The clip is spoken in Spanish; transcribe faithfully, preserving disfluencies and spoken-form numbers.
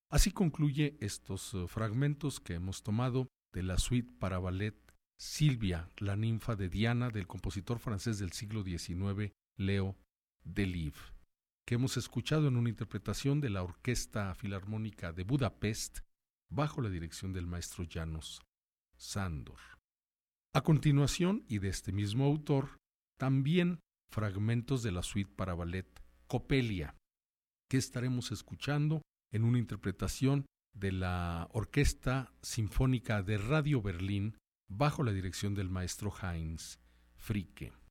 Así concluye estos uh, fragmentos que hemos tomado de la suite para ballet Silvia, la ninfa de Diana, del compositor francés del siglo diecinueve, Leo Delibes, que hemos escuchado en una interpretación de la Orquesta Filarmónica de Budapest bajo la dirección del maestro János Sándor. A continuación, y de este mismo autor, también fragmentos de la suite para ballet Coppelia, que estaremos escuchando en una interpretación de la Orquesta Sinfónica de Radio Berlín bajo la dirección del maestro Heinz Fricke.